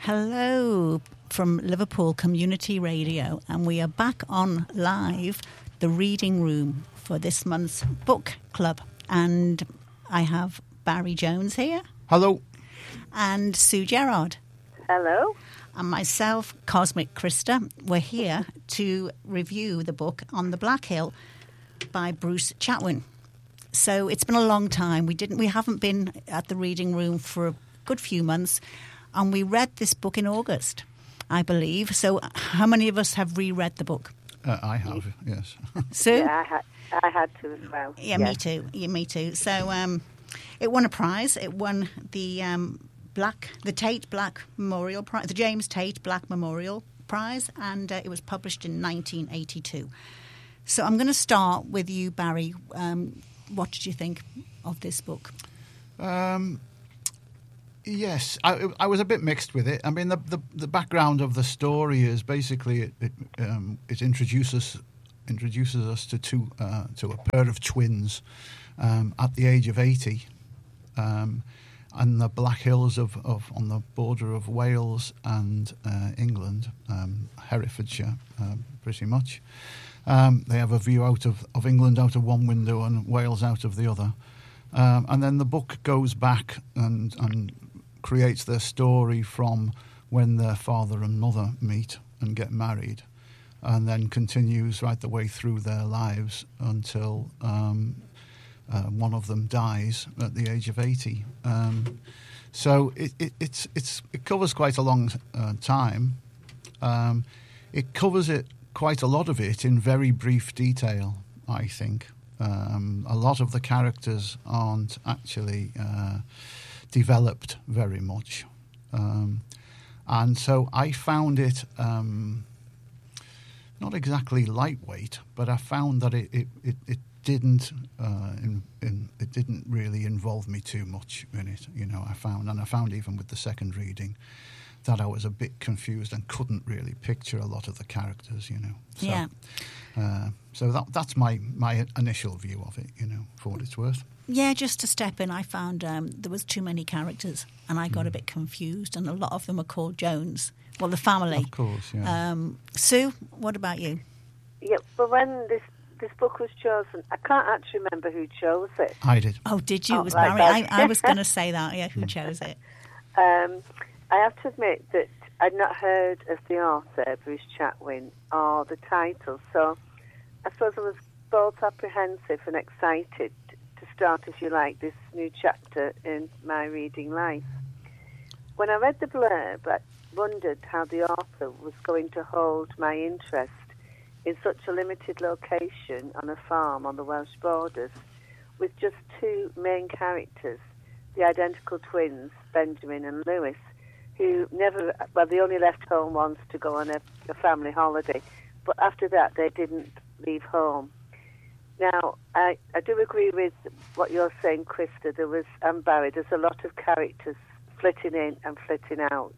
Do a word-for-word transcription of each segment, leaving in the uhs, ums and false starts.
Hello from Liverpool Community Radio, and we are back on live, the reading room for this month's book club. And I have Barry Jones here. Hello. And Sue Gerard. Hello. And myself, Cosmic Krista. We're here to review the book On the Black Hill by Bruce Chatwin. So it's been a long time. We didn't, we haven't been at the reading room for a good few months. And we read this book in August, I believe. So how many of us have reread the book? Uh, I have, yes. Sue? Yeah, I had, I had to as well. Yeah, yes. me too. Yeah, me too. So um, it won a prize. It won the um, Black, the Tate Black Memorial Prize, the James Tate Black Memorial Prize, and uh, it was published in nineteen eighty-two. So I'm going to start with you, Barry. Um, what did you think of this book? Um. Yes, I, I was a bit mixed with it. I mean, the the, the background of the story is basically it it, um, it introduces introduces us to two uh, to a pair of twins um, at the age of eighty, um, and the Black Hills of, of on the border of Wales and uh, England, um, Herefordshire, uh, pretty much. Um, they have a view out of, of England out of one window and Wales out of the other, um, and then the book goes back and and. creates their story from when their father and mother meet and get married, and then continues right the way through their lives until um, uh, one of them dies at the age of eighty. Um, so it, it, it's, it's, it covers quite a long uh, time. Um, it covers it quite a lot of it in very brief detail, I think. Um, a lot of the characters aren't actually... Uh, developed very much. Um, and so I found it um, not exactly lightweight, but I found that it, it, it, it didn't uh, in, in, it didn't really involve me too much in it. You know, I found, and I found even with the second reading, that I was a bit confused and couldn't really picture a lot of the characters, you know. So, yeah. Uh, so that that's my, my initial view of it, you know, for what it's worth. Yeah, just to step in, I found um, there was too many characters, and I got mm. a bit confused, and a lot of them are called Jones. Well, the family. Of course, yeah. Um, Sue, what about you? Yeah, but when this this book was chosen, I can't actually remember who chose it. I did. Oh, did you? Oh, it was right, Barry. I, I was going to say that, yeah, who chose it. Um, I have to admit that I'd not heard of the author, Bruce Chatwin, or the title, so I suppose I was both apprehensive and excited to start, if you like, this new chapter in my reading life. When I read the blurb, I wondered how the author was going to hold my interest in such a limited location on a farm on the Welsh borders, with just two main characters, the identical twins, Benjamin and Lewis, who never, well, they only left home once to go on a, a family holiday, but after that they didn't leave home. Now, I, I do agree with what you're saying, Krista. There was, and Barry, there's a lot of characters flitting in and flitting out,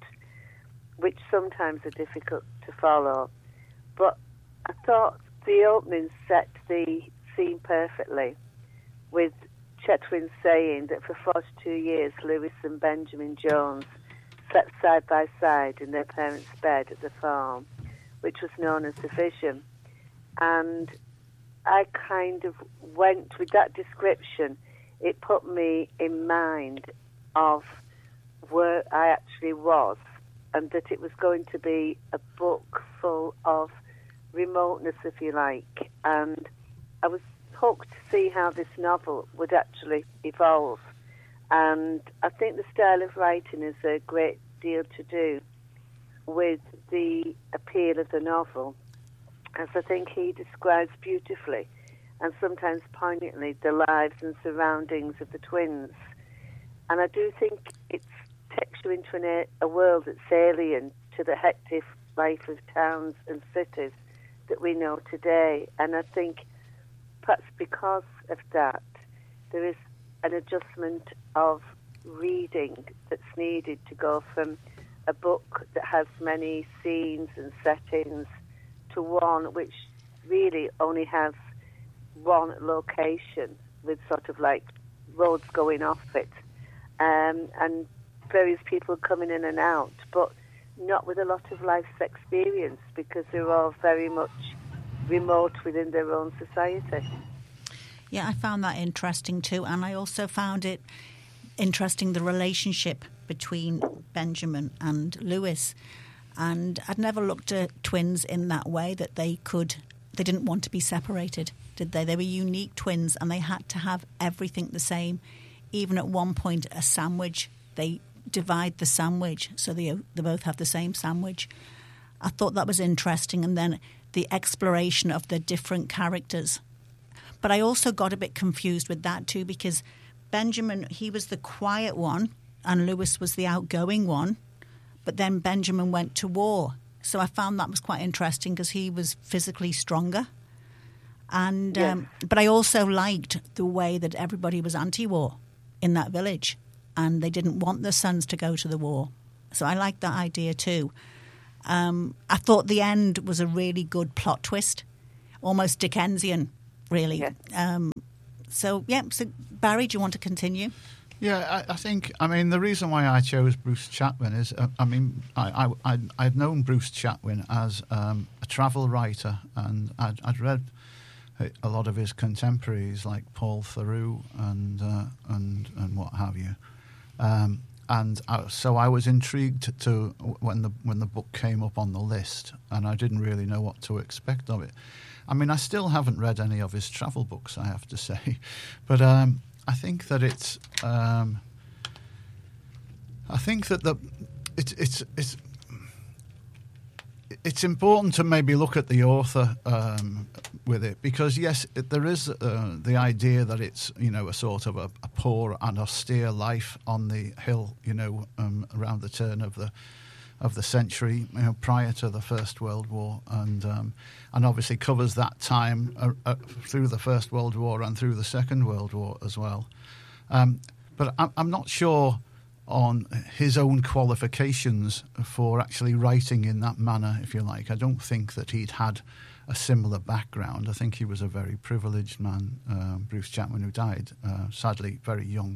which sometimes are difficult to follow. But I thought the opening set the scene perfectly, with Chetwin saying that for forty-two years, Lewis and Benjamin Jones slept side by side in their parents' bed at the farm, which was known as the Vision. And I kind of went with that description. It put me in mind of where I actually was, and that it was going to be a book full of remoteness, if you like. And I was hooked to see how this novel would actually evolve. And I think the style of writing is a great deal to do with the appeal of the novel, as I think he describes beautifully and sometimes poignantly the lives and surroundings of the twins. And I do think it takes you into an, a world that's alien to the hectic life of towns and cities that we know today. And I think perhaps because of that, there is an adjustment of reading that's needed to go from a book that has many scenes and settings to one which really only has one location with sort of like roads going off it, um, and various people coming in and out. But not with a lot of life's experience, because they're all very much remote within their own society. Yeah, I found that interesting too, and I also found it interesting, the relationship between Benjamin and Lewis. And I'd never looked at twins in that way, that they could, they didn't want to be separated, did they? They were unique twins, and they had to have everything the same. Even at one point, a sandwich, they divide the sandwich, so they, they both have the same sandwich. I thought that was interesting, and then the exploration of the different characters. But I also got a bit confused with that too, because Benjamin, he was the quiet one, and Lewis was the outgoing one. But then Benjamin went to war. So I found that was quite interesting, because he was physically stronger. And yes. um, But I also liked the way that everybody was anti-war in that village, and they didn't want their sons to go to the war. So I liked that idea too. Um, I thought the end was a really good plot twist, almost Dickensian, really. Yes. Um, so, yeah, so Barry, do you want to continue? Yeah, I, I think, I mean, the reason why I chose Bruce Chatwin is, uh, I mean, I, I, I'd, I'd known Bruce Chatwin as um, a travel writer, and I'd, I'd read a lot of his contemporaries like Paul Theroux and uh, and and what have you. Um, and I, so I was intrigued to when the when the book came up on the list, and I didn't really know what to expect of it. I mean, I still haven't read any of his travel books, I have to say, but um, I think that it's um, I think that the it's it's it's it's important to maybe look at the author um, with it, because yes, it, there is uh, the idea that it's, you know, a sort of a, a poor and austere life on the hill, you know, um, around the turn of the of the century, you know, prior to the First World War, and um, and obviously covers that time uh, uh, through the First World War and through the Second World War as well. Um, but I'm, I'm not sure on his own qualifications for actually writing in that manner, if you like. I don't think that he'd had a similar background. I think he was a very privileged man, uh, Bruce Chatwin, who died, uh, sadly, very young,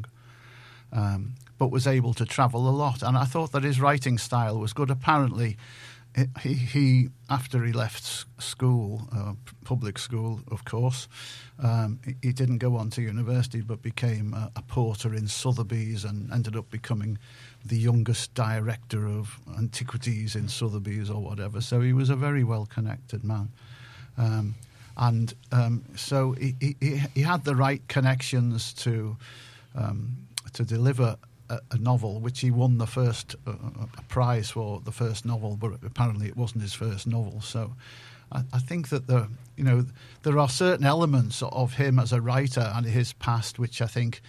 um, but was able to travel a lot. And I thought that his writing style was good. Apparently, he, he after he left school, uh, public school, of course, um, he, he didn't go on to university, but became a, a porter in Sotheby's and ended up becoming the youngest director of antiquities in Sotheby's or whatever. So he was a very well-connected man. Um, and um, so he, he, he had the right connections to um, to deliver a, a novel, which he won the first uh, a prize for the first novel, but apparently it wasn't his first novel. So I, I think that the you know there are certain elements of him as a writer and his past which I think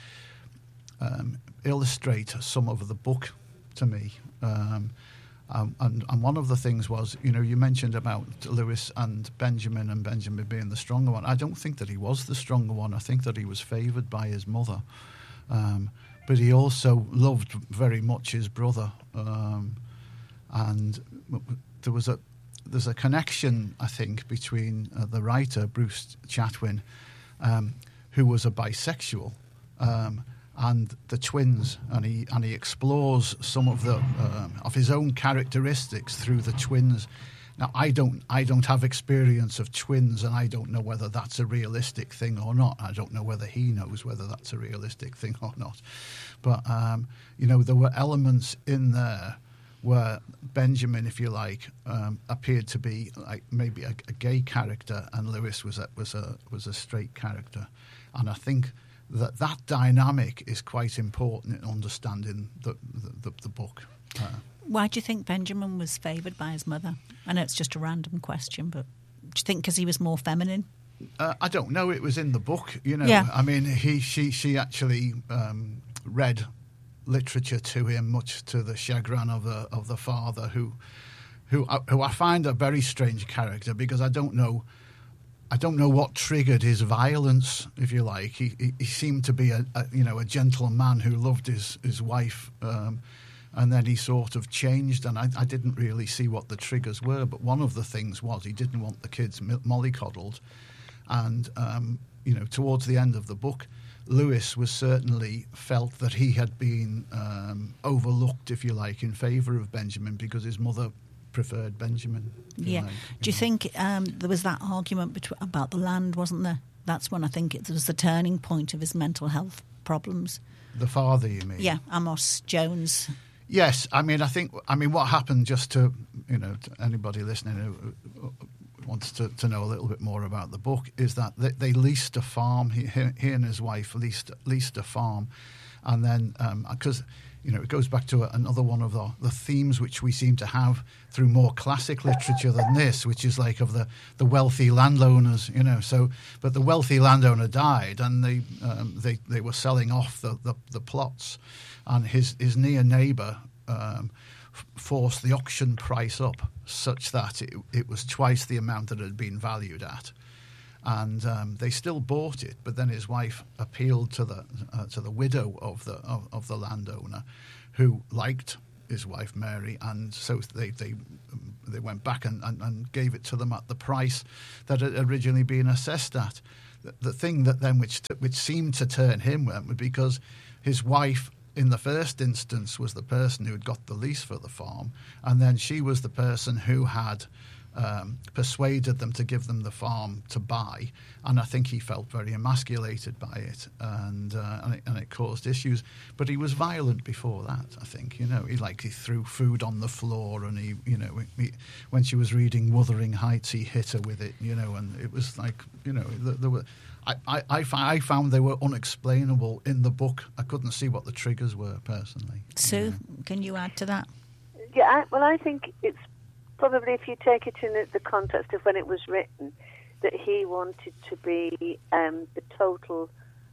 um, illustrate some of the book to me. Um, Um, and, and one of the things was, you know, you mentioned about Lewis and Benjamin and Benjamin being the stronger one. I don't think that he was the stronger one. I think that he was favoured by his mother. Um, but he also loved very much his brother. Um, and there was a there's a connection, I think, between uh, the writer, Bruce Chatwin, um, who was a bisexual, um, and the twins, and he and he explores some of the um, of his own characteristics through the twins. Now, I don't I don't have experience of twins, and I don't know whether that's a realistic thing or not. I don't know whether he knows whether that's a realistic thing or not. But um, you know, there were elements in there where Benjamin, if you like, um, appeared to be like maybe a, a gay character, and Lewis was a, was a was a straight character, and I think that that dynamic is quite important in understanding the the, the, the book. Uh, Why do you think Benjamin was favoured by his mother? I know it's just a random question, but do you think because he was more feminine? Uh, I don't know. It was in the book, you know. Yeah. I mean, he she she actually um, read literature to him, much to the chagrin of the of the father, who who who I find a very strange character, because I don't know. I don't know what triggered his violence, if you like. He he, he seemed to be a, a you know a gentle man who loved his his wife, um, and then he sort of changed. And I, I didn't really see what the triggers were. But one of the things was he didn't want the kids mollycoddled, and um, you know towards the end of the book, Lewis was certainly felt that he had been um, overlooked, if you like, in favour of Benjamin because his mother preferred Benjamin. Yeah. Like, Do you know. think um, there was that argument between, about the land, wasn't there? That's when I think it was the turning point of his mental health problems. The father, you mean? Yeah, Amos Jones. Yes, I mean, I think, I mean, what happened, just to, you know, to anybody listening who wants to, to know a little bit more about the book, is that they, they leased a farm. He, he and his wife leased leased a farm, and then because. Um, You know, it goes back to another one of the, the themes which we seem to have through more classic literature than this, which is like of the, the wealthy landowners, you know. So, but the wealthy landowner died, and they um, they they were selling off the, the, the plots, and his his near neighbour um, f- forced the auction price up such that it, it was twice the amount that it had been valued at. And um, they still bought it, but then his wife appealed to the uh, to the widow of the of, of the landowner, who liked his wife Mary, and so they they they went back and, and, and gave it to them at the price that had originally been assessed at. The, the thing that then which t- which seemed to turn him was because his wife, in the first instance, was the person who had got the lease for the farm, and then she was the person who had Um, persuaded them to give them the farm to buy, and I think he felt very emasculated by it, and uh, and, it, and it caused issues. But he was violent before that. I think, you know, he like he threw food on the floor, and he, you know, he, when she was reading Wuthering Heights, he hit her with it, you know, and it was like, you know, there were. I, I, I found they were unexplainable in the book. I couldn't see what the triggers were personally. Sue, yeah. Can you add to that? Yeah, I, well, I think it's probably, if you take it in the context of when it was written, that he wanted to be um, the total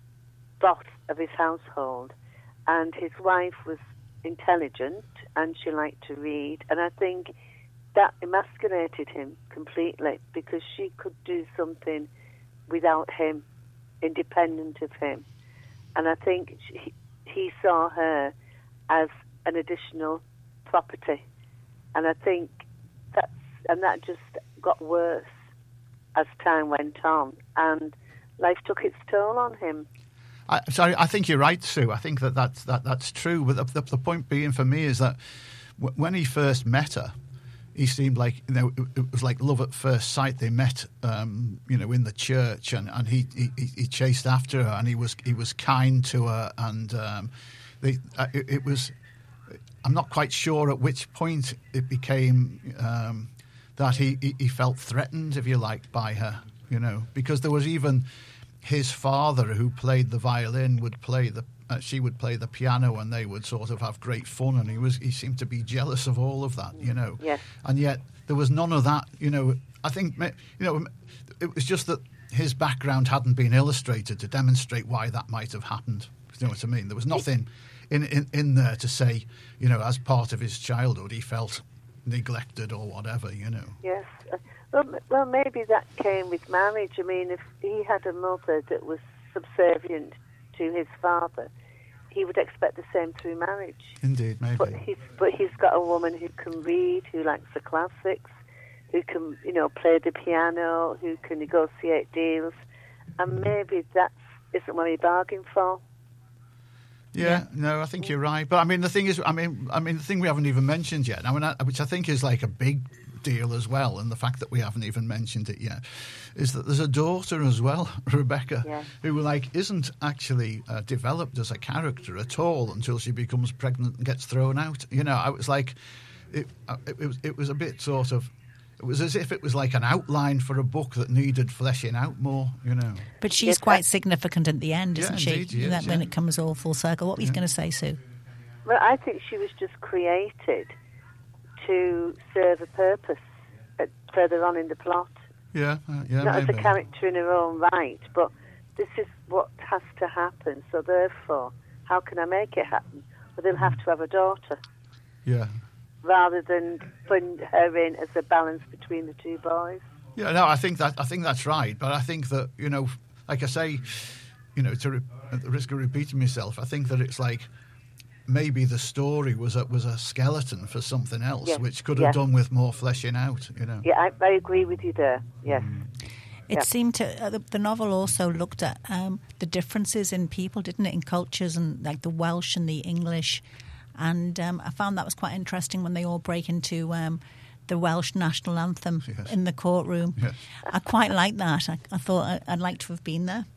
boss of his household, and his wife was intelligent and she liked to read, and I think that emasculated him completely because she could do something without him, independent of him, and I think she, he saw her as an additional property, and I think That's, and that just got worse as time went on, and life took its toll on him. I, sorry, I think you're right, Sue. I think that that's, that, that's true. But the, the, the point being for me is that w- when he first met her, he seemed like, you know, it, it was like love at first sight. They met, um, you know, in the church, and, and he, he he chased after her, and he was he was kind to her, and um, they uh, it, it was. I'm not quite sure at which point it became um, that he, he, he felt threatened, if you like, by her, you know, because there was even his father who played the violin would play the uh, she would play the piano, and they would sort of have great fun, and he was he seemed to be jealous of all of that, you know. Yes. And yet there was none of that, you know. I think, you know, it was just that his background hadn't been illustrated to demonstrate why that might have happened. You know what I mean? There was nothing in, in, in there to say, you know, as part of his childhood, he felt neglected or whatever, you know. Yes. Well, well, maybe that came with marriage. I mean, if he had a mother that was subservient to his father, he would expect the same through marriage. Indeed, maybe. But he's, but he's got a woman who can read, who likes the classics, who can, you know, play the piano, who can negotiate deals, and maybe that isn't what he bargained for. Yeah, yeah, no, I think you're right. But I mean, the thing is, I mean, I mean, the thing we haven't even mentioned yet, I mean, I, which I think is like a big deal as well, and the fact that we haven't even mentioned it yet, is that there's a daughter as well, Rebecca, yeah. who like isn't actually uh, developed as a character at all until she becomes pregnant and gets thrown out. You know, I was like, it, it, it was, it was a bit sort of. It was as if it was like an outline for a book that needed fleshing out more, you know. But she's quite significant at the end, isn't yeah, she? Indeed, yes, that yeah. When it comes all full circle. What were you yeah. going to say, Sue? Well, I think she was just created to serve a purpose at, further on in the plot. Yeah, uh, yeah, Not maybe. as a character in her own right, but this is what has to happen. So therefore, how can I make it happen? Well, they'll have to have a daughter. Yeah. Rather than putting her in as a balance between the two boys. Yeah, no, I think that I think that's right, but I think that, you know, like I say, you know, to re- at the risk of repeating myself, I think that it's like maybe the story was a was a skeleton for something else, yes. which could have yes. done with more fleshing out, you know. Yeah, I, I agree with you there. Yes. Mm. It Yeah. seemed to, uh, the, the novel also looked at um, the differences in people, didn't it, in cultures, and like the Welsh and the English. And um, I found that was quite interesting when they all break into um, the Welsh national anthem Yes. in the courtroom. Yes. I quite liked that. I, I thought I, I'd like to have been there.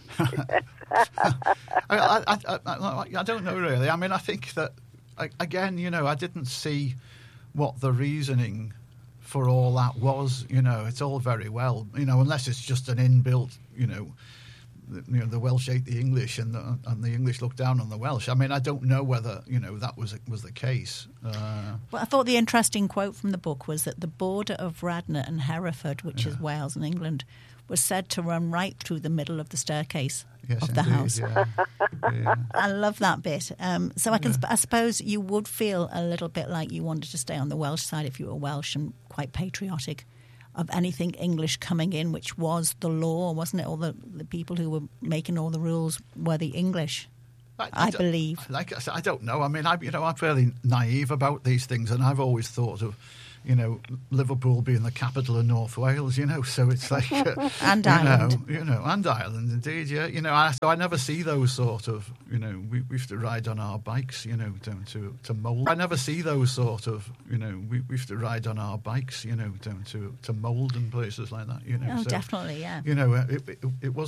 I, I, I, I, I don't know really. I mean, I think that I- again, you know, I didn't see what the reasoning for all that was. You know, it's all very well, you know, unless it's just an inbuilt, you know, the, you know, the Welsh hate the English and the, and the English look down on the Welsh. I mean, I don't know whether, you know, that was was the case. Uh, Well, I thought the interesting quote from the book was that the border of Radnor and Hereford, which is Wales and England, was said to run right through the middle of the staircase yes, of the indeed, house. Yeah. Yeah. I love that bit. Um, so I can, sp- I suppose you would feel a little bit like you wanted to stay on the Welsh side if you were Welsh and quite patriotic of anything English coming in, which was the law, wasn't it? All the, the people who were making all the rules were the English, I, I don't- believe. Like I said, I don't know. I mean, I you know, I'm fairly naive about these things, and I've always thought of, you know, Liverpool being the capital of North Wales. You know, so it's like uh, And you Ireland. know, you know, and Ireland, indeed. Yeah, you know, I, so I never see those sort of, you know, we, we have to ride on our bikes, you know, down to to Mould. I never see those sort of, you know, we, we have to ride on our bikes, you know, down to to Mould and places like that. You know, Oh, so, definitely, yeah. You know, it, it, it was